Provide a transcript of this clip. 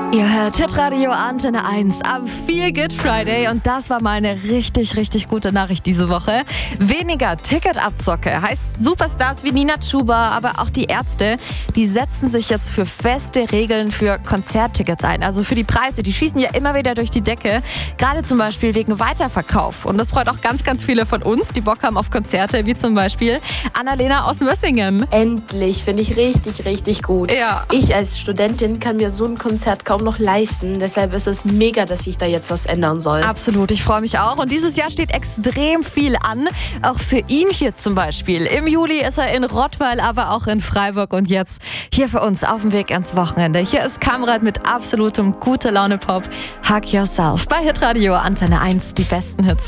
Ihr hört Hitradio Antenne 1 am Feel Good Friday und das war mal eine richtig, richtig gute Nachricht diese Woche. Weniger Ticketabzocke heißt Superstars wie Nina Chuba, aber auch die Ärzte, die setzen sich jetzt für feste Regeln für Konzerttickets ein. Also für die Preise, die schießen ja immer wieder durch die Decke, gerade zum Beispiel wegen Weiterverkauf. Und das freut auch ganz, ganz viele von uns, die Bock haben auf Konzerte, wie zum Beispiel Annalena aus Mössingen. Endlich, finde ich richtig, richtig gut. Ja. Ich als Studentin kann mir so ein Konzert kaum noch leisten. Deshalb ist es mega, dass sich da jetzt was ändern soll. Absolut, ich freue mich auch. Und dieses Jahr steht extrem viel an. Auch für ihn hier zum Beispiel. Im Juli ist er in Rottweil, aber auch in Freiburg. Und jetzt hier für uns auf dem Weg ins Wochenende. Hier ist Kamrat mit absolutem Gute-Laune-Pop. Hug Yourself. Bei Hitradio Antenne 1 die besten Hits.